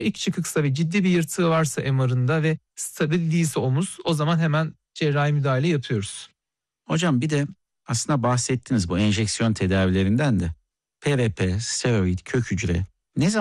İlk çıkıksa ve ciddi bir yırtığı varsa MR'ında ve stabil değilse omuz, o zaman hemen cerrahi müdahale yapıyoruz. Hocam bir de aslında bahsettiniz bu enjeksiyon tedavilerinden de. PRP, steroid, kök hücre. Ne zaman